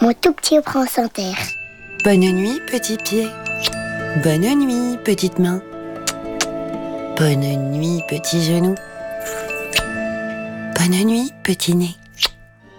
Mon tout petit prince inter. Bonne nuit, petit pied. Bonne nuit, petite main. Bonne nuit, petit genou. Bonne nuit, petit nez.